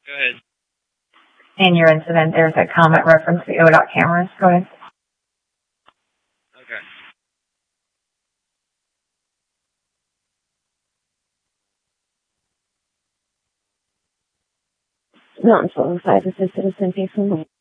Go ahead. In your incident, there's a comment reference to the ODOT cameras. Go ahead. Okay. Mountain 1205, this is Citizen Pay from